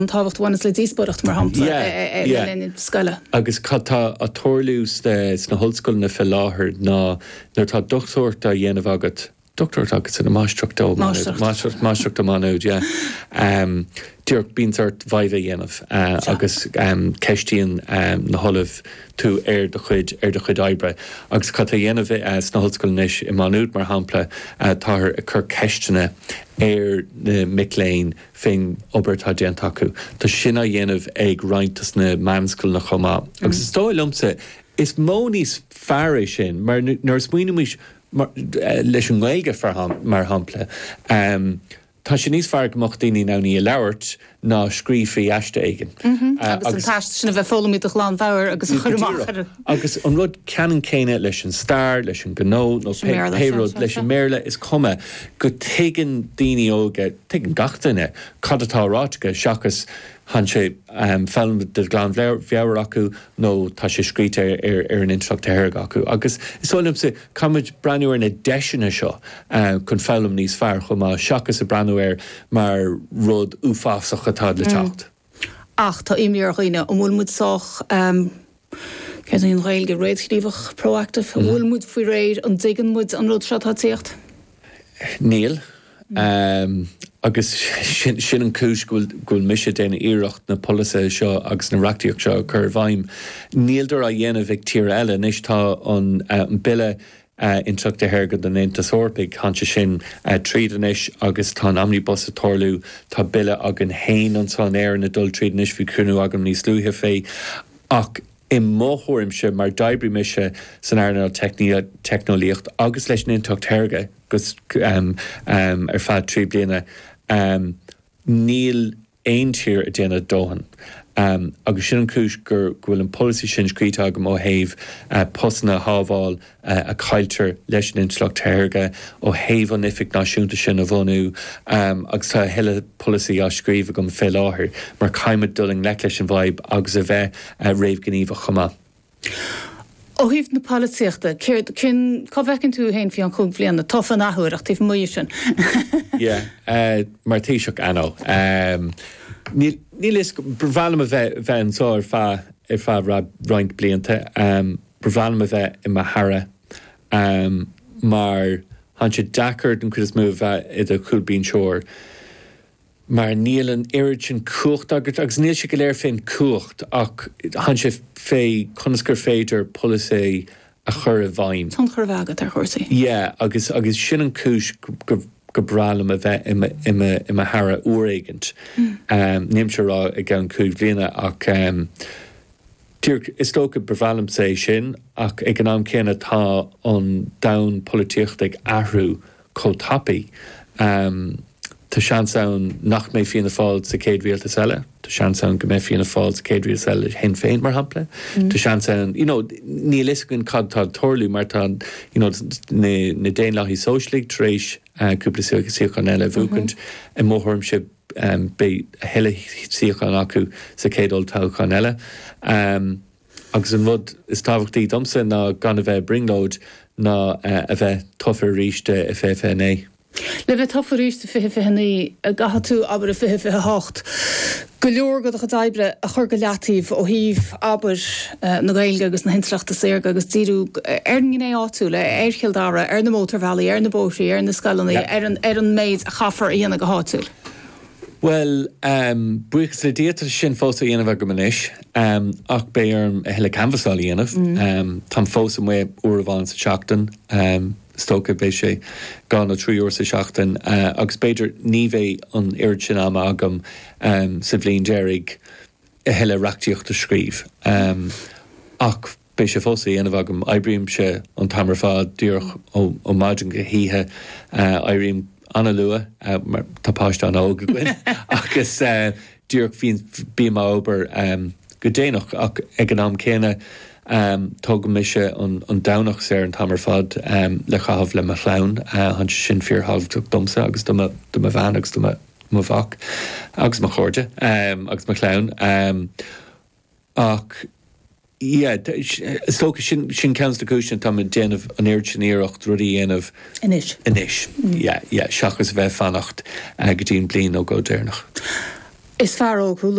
táhacht bhanas le díosbaracht mar hampla le scoile. Agus catá a tórlús sna hoscoil na fel láthair ná tá dochtúirt a dhéanamh agat Doctor agus in a mástrucht amánúd, ja. Dúirc bínsart bhaimh dhéanamh agus ceistíonn na tholamh tú de chuid oibre. Agus cad a dhéanamh sna hoscoil níos i manúd mar hampla táthir a chur ceistena na Mic-Léin féin obair tá déanta acu. Tá sin a dhéanamh ag rointas na manscoil na chomá. Agus is dóigh liomsa is mónís fearr sin, mar nuair smuoinú leis an ghaige mar hampla. Tá sin níos fearr goach daoine ná ní leabhart ná scrífaí eiste aigen. Agus an taist sin a bheith fólamid a chláán bhar agus a churmachar. Agus an rud ceann céine leis an stair, leis an gnó, nó péród, leis an méle is cuma go tuigeann daoine óga, tuigeann gachtainine, cad atá ráiteige seachas han sé film de glán bheabhar acu nó tá sé scríte ar an intracht airg acu. Agus is ólim sa cumid breanúir na deisina seo chun film níos fearr chumá seachas a breanúir mar rud uafásach atá le teacht. Ach, tá imíor chuoine ó bhfuil muid soch cé on réilge réadchríomhach proactive, bhfuil muid faoi réir an digan muid an rud seo tá tíocht? Níl. Agus sin an cúis gúil mise déna íireacht na polasa seo agus na reachtaíocht seo chur bhaim. Níldar a dhéanamh ag tír eile níos tá an bille intracht airgad an Aontas Orpaig hanse sin trídanis agus tá amnibus a tórlú tá bille agan hain an san air na dul trídanis fi crunú agam níos lúthe fé ach I móthúrim se mar daibrí mise san airna technolíocht agus leis an intracht airga gus ar fad trí bliana níl ein tír a déana dóhan. Agus sin an cúis gur bhfuil an policy sin scríte agam ó thaobh posna hábháil a cailtear leis an intracht airga ó thaobh an ifig náisiúnta sin a bhonú agus tá heile policy a scríomh agam fé láthair mar caiimid dulling le leis an bhaib agus a bheith réamh gníomh chumá. Ó híomh na políochta, cábhecinn tú hain fí an chuig bliana tofa náthúir ach tíh muo sin. Mar tíiseach anó. Níl is bhhealm a bheith an sóir ar fá roint blianta, bhhealm a bheith I maithara, mar han sé dachart an chuid mú bheith iad a chúlbín seoir. Mar níl an irid sin cuacht agus níl sé go léir féin cuacht ach han sé fé chunascar féidir policy a chur a bhaim. Tá chur bhagad ar chósaí. Agus sin an cúis go bralam a bheith I maithara uaigent. Níimse rá a gan cúig bliana ach is tócha bhhealm sé sin ach ag an am céanna tá an dain políocht ag ahrú chomh Tá seansaun nach mé fianna fáil sa céad rialtas eile, Tá seansaun go mé fianna fáil sa céad rialtas eile hen féin mar hampla. Tá seansaun, ní liscinn cad tá tórlú mar tá, na déan láthí socialaigh tréis cúpla síochan eile bhúcant I móthúirm se be heile síochan acu sa céad oltáchan eile. Agus an rud is tábhachtaí domsa ná gan a bheith bringlóid ná a bheith tofair ríiste I FFNA. Le bheith tofa ríiste fihe a gaha tú aber a fihe hácht. Go leor go a daibre a chur go leatíh ó híh aber na gailge agus na hintraachta séirga agus díú gné áú le airchiildára ar na mótarhelaí, ar na bóisií, ar na scalaí, ar an méid a chafar íana go háúil. Well, buchas le dítar sin fósa dhéanamh go manis, ach bé arm a heile canvasáil dhéanamh, tá fósa mé uairháin sa seachtain, stocha bé sé gan ó 3 uair sa seachtain, agus beidir nívé an irid sin am agam sa bhlíon déirigh a heile reachtaíocht a scríb. Ach bé sé fósa dhéanamh agam, aibríonn se an tamar fád dúrch ó maidin go híthe, aibríonn Anna Lua, tapáist an óga gwyn, agus dúrch fín bíma ober go déanach ach ag an am céine tóga mise an dawnach sé an tamar fad le chahabh le machlán, han sin fíor half domsa agus do ma bhean agus do ma bhach, agus ma chóide, agus ma chlán. Ach Stocha sin ceanns de cúisina tá déanamh an éir sin íireacht rudí dhéanamh Inis. Seachas bheith fannacht go dtíon blian ó go déirnach. Is fear ó